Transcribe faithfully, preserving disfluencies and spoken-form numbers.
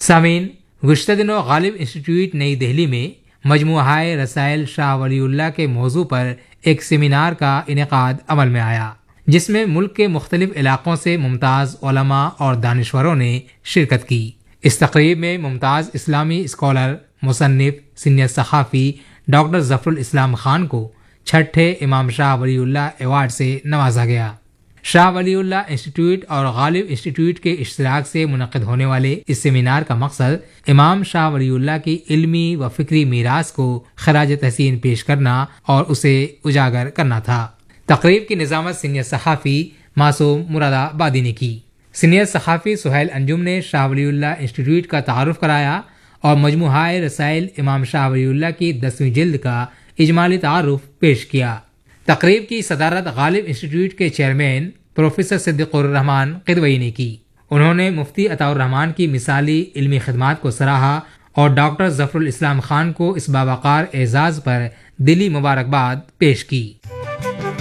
سامعین، گزشتہ دنوں غالب انسٹیٹیوٹ نئی دہلی میں مجموعہ رسائل شاہ ولی اللہ کے موضوع پر ایک سیمینار کا انعقاد عمل میں آیا، جس میں ملک کے مختلف علاقوں سے ممتاز علماء اور دانشوروں نے شرکت کی۔ اس تقریب میں ممتاز اسلامی اسکالر، مصنف، سینئر صحافی ڈاکٹر ظفر الاسلام خان کو چھٹے امام شاہ ولی اللہ ایوارڈ سے نوازا گیا۔ شاہ ولی اللہ انسٹیٹیوٹ اور غالب انسٹیٹیوٹ کے اشتراک سے منعقد ہونے والے اس سیمینار کا مقصد امام شاہ ولی اللہ کی علمی و فکری میراث کو خراج تحسین پیش کرنا اور اسے اجاگر کرنا تھا۔ تقریب کی نظامت سینئر صحافی معصوم مراد آبادی نے کی۔ سینئر صحافی سہیل انجم نے شاہ ولی اللہ انسٹیٹیوٹ کا تعارف کرایا اور مجموعہ رسائل امام شاہ ولی اللہ کی دسویں جلد کا اجمالی تعارف پیش کیا۔ تقریب کی صدارت غالب انسٹیٹیوٹ کے چیئرمین پروفیسر صدیق الرحمان قدوئی نے کی۔ انہوں نے مفتی عطاء الرحمان کی مثالی علمی خدمات کو سراہا اور ڈاکٹر ظفر الاسلام خان کو اس باوقار اعزاز پر دلی مبارکباد پیش کی۔